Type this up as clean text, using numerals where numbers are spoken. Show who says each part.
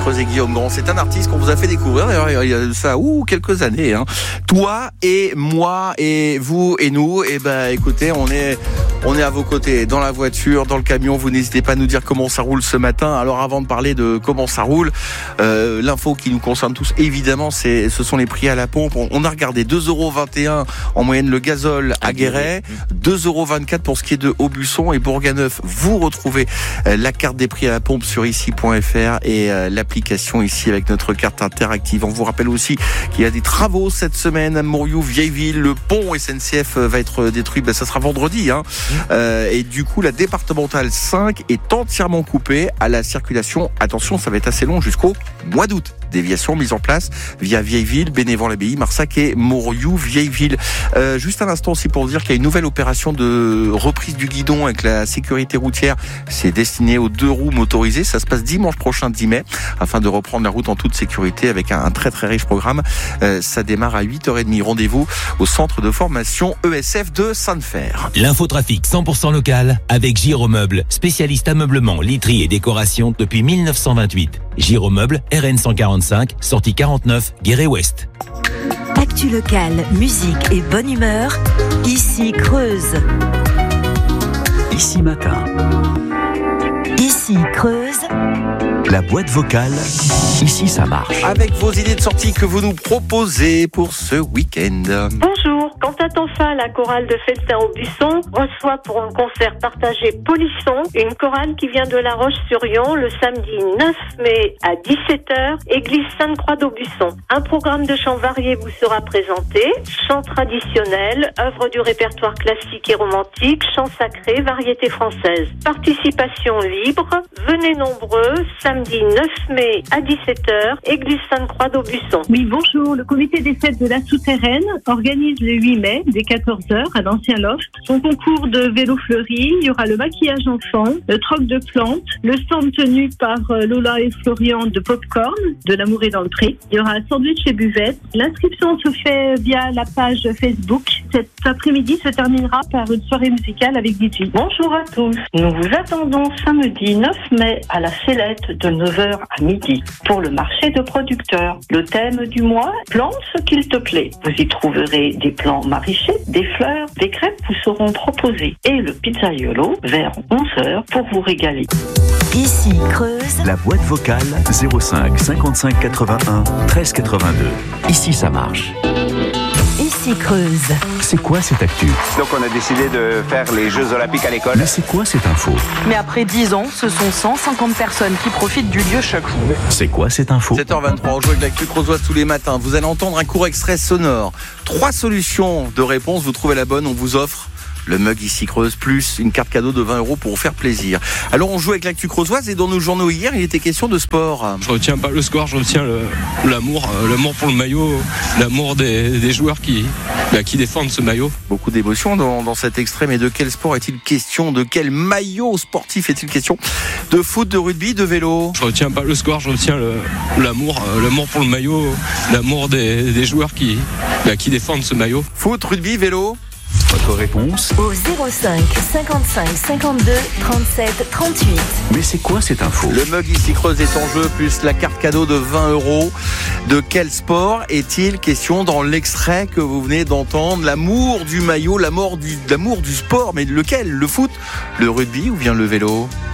Speaker 1: Creuse et Guillaume Grand. C'est un artiste qu'on vous a fait découvrir d'ailleurs il y a ça quelques années. Toi et moi et vous et nous. Et écoutez, on est à vos côtés, dans la voiture, dans le camion. Vous n'hésitez pas à nous dire comment ça roule ce matin. Alors avant de parler de comment ça roule, l'info qui nous concerne tous, évidemment, ce sont les prix à la pompe. On a regardé 2,21€ en moyenne le gazole à Guéret, 2,24€ pour ce qui est de Aubusson et Bourganeuf. Vous retrouvez la carte des prix à la pompe sur ici.fr et l'application ici avec notre carte interactive. On vous rappelle aussi qu'il y a des travaux cette semaine à Mourioux, Vieilleville. Le pont SNCF va être détruit. Ça sera vendredi. Et du coup, la départementale 5 est entièrement coupée à la circulation. Attention, ça va être assez long jusqu'au mois d'août. Déviation mise en place via Vieilleville, Bénévent-l'Abbaye, Marsac et Mourioux, Vieilleville. Juste un instant aussi pour vous dire qu'il y a une nouvelle opération de reprise du guidon avec la sécurité routière. C'est destiné aux 2 roues motorisées. Ça se passe dimanche prochain, 10 mai, afin de reprendre la route en toute sécurité avec un très très riche programme. Ça démarre à 8h30. Rendez-vous au centre de formation ESF de Sainte-Fer.
Speaker 2: L'infotrafic 100% local avec Giromeuble, spécialiste ameublement, literie et décoration depuis 1928. Giromeuble, RN 145, sortie 49, Guéret-Ouest.
Speaker 3: Actu locale, musique et bonne humeur, ici Creuse.
Speaker 4: Ici matin.
Speaker 3: Ici Creuse.
Speaker 4: La boîte vocale, ici ça marche.
Speaker 1: Avec vos idées de sortie que vous nous proposez pour ce week-end.
Speaker 5: Bonjour, quant à Tonfa, la chorale de Feltin-Aubusson reçoit pour un concert partagé Polisson, une chorale qui vient de La Roche-sur-Yon le samedi 9 mai à 17h, église Sainte-Croix d'Aubusson. Un programme de chants variés vous sera présenté, chants traditionnels, œuvres du répertoire classique et romantique, chants sacrés, variétés françaises. Participation libre, venez nombreux, samedi 9 mai à 17h, église Sainte-Croix d'Aubusson.
Speaker 6: Oui, bonjour. Le comité des fêtes de la Souterraine organise le 8 mai, dès 14h, à l'Ancien Loft, son concours de vélo fleuri. Il y aura le maquillage enfant, le troc de plantes, le stand tenu par Lola et Florian de Popcorn, de l'amour est dans le pré. Il y aura un sandwich et buvette. L'inscription se fait via la page Facebook. Cet après-midi se terminera par une soirée musicale avec DJ.
Speaker 7: Bonjour à tous. Nous vous attendons samedi 9 mai à la Célette de 9h à midi pour le marché de producteurs. Le thème du mois, plante ce qu'il te plaît. Vous y trouverez des plants maraîchers, des fleurs, des crêpes vous seront proposées et le pizzaiolo vers 11h pour vous régaler.
Speaker 3: Ici Creuse.
Speaker 4: La boîte vocale 05 55 81 13 82. Ici ça marche.
Speaker 3: Ici Creuse.
Speaker 4: C'est quoi cette actu?
Speaker 8: Donc on a décidé de faire les Jeux Olympiques à l'école.
Speaker 4: Mais c'est quoi cette info?
Speaker 9: Mais après 10 ans, ce sont 150 personnes qui profitent du lieu chaque jour.
Speaker 4: C'est quoi cette info?
Speaker 1: 7h23, on joue avec l'actu creusoise tous les matins. Vous allez entendre un court extrait sonore. 3 solutions de réponse, vous trouvez la bonne, on vous offre le mug ici Creuse, plus une carte cadeau de 20€ pour vous faire plaisir. Alors on joue avec l'actu creusoise et dans nos journaux hier, il était question de sport.
Speaker 10: Je retiens pas le score, je retiens l'amour pour le maillot, l'amour des joueurs qui défendent ce maillot.
Speaker 1: Beaucoup d'émotions dans cet extrait, mais de quel sport est-il question? De quel maillot sportif est-il question? De foot, de rugby, de vélo?
Speaker 10: Je retiens pas le score, je retiens l'amour pour le maillot, l'amour des joueurs qui défendent ce maillot.
Speaker 1: Foot, rugby, vélo?
Speaker 4: Votre réponse
Speaker 3: au 05 55 52 37 38.
Speaker 4: Mais c'est quoi cette info?
Speaker 1: Le mug ici Creuse est en jeu, plus la carte cadeau de 20€. De quel sport est-il question dans l'extrait que vous venez d'entendre? L'amour du maillot, l'amour du sport, mais lequel? Le foot, le rugby ou bien le vélo?